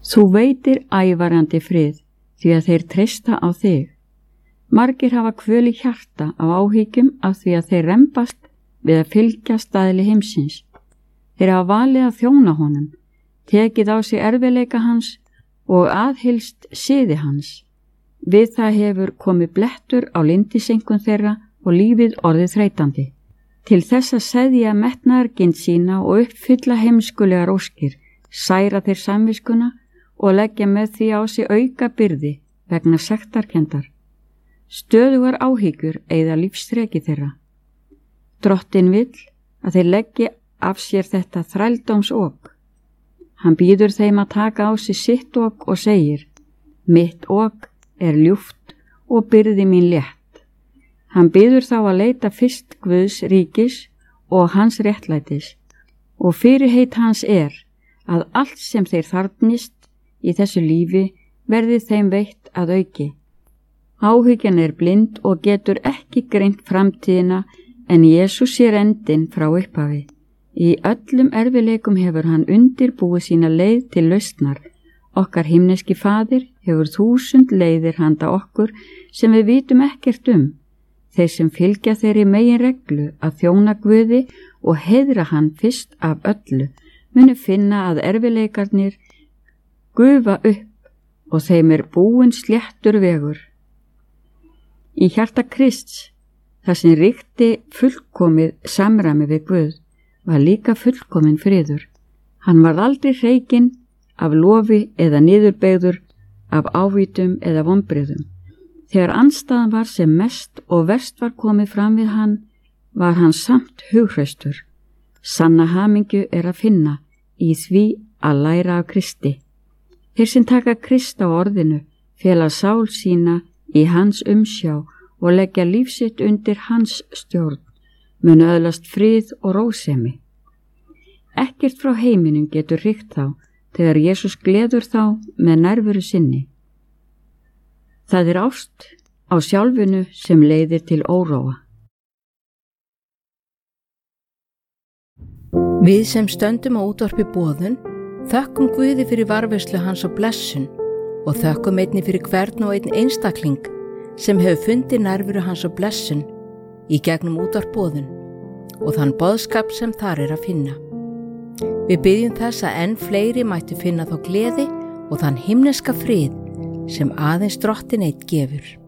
Þú veitir ævarandi frið því að þeir treysta á þig. Margir hafa kvöl í hjarta á áhyggjum af því að þeir rembast við að fylgja staðli heimsins. Þeir hafa valið að þjóna honum, tekið á sig erfiðleika hans og aðhylst siði hans. Við það hefur komið blettur á lindisenkun þeirra og lífið orðið þreytandi. Til þess að seðja metnaðargind sína og uppfylla heimskulegar óskir, særa þeir samviskuna og leggja með því á sig auka byrði vegna sektarkenndar. Stöðugar áhyggjur eyða lífsþreki þeirra. Drottinn vill að þeir leggji af sér þetta þrældómsok. Hann býður þeim að taka á sig sitt ok og segir: mitt ok er ljúft og byrði mín létt. Hann býður þá að leita fyrst Guðs ríkis og hans réttlætis og fyrirheit hans að allt sem þeir þarfnist í þessu lífi verði þeim veitt að auki. Áhyggjan blind og getur ekki greint framtíðina en Jesús sér endinn frá upphafi. Í öllum erfiðleikum hefur hann undirbúið sína leið til lausnar. Okkar himneski Faðir hefur 1000 leiðir handa okkur sem við vitum ekkert um. Þeir sem fylgja þeirri meginreglu að þjóna Guði og heiðra hann fyrst af öllu munu finna að erfiðleikarnir gufa upp og þeim búinn sléttur vegur. Í hjarta Krists, þar sem ríkti fullkomið samræmi við Guð, var líka fullkomin friður. Hann varð aldrei hreykinn af lofi eða niðurbeygður af ávítum eða vonbrigðum. Þegar andstaðan var sem mest og verst var komið fram við hann, var hann samt hughraustur. Sanna hamingju að finna í því að læra af Kristi. Þeir sem taka Krist á orðinu fela sál sína í hans umsjá og leggja líf sitt undir hans stjórn, munu öðlast frið og rósemi. Ekkert frá heiminum getur ríkt þá þegar Jesús gleður þá með nærveru sinni. Það ást á sjálfinu sem leiðir til óróa. Við sem stöndum á útvarpi boðun þökkum Guði fyrir varðveislu hans og blessun og þökkum einnig fyrir hvern og einn einstakling sem hefur fundið nærveru hans og blessun í gegnum útvarp boðun og þann boðskap sem þar að finna. Við biðjum þess að enn fleiri mættu finna þá gleði og þann himneska frið sem aðeins Drottinn einn gefur.